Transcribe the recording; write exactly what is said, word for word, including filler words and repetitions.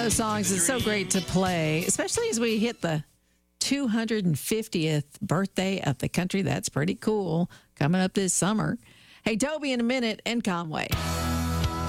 those songs that's so great to play, especially as we hit the two hundred fiftieth birthday of the country. That's pretty cool. Coming up this summer. Hey, Toby in a minute and Conway.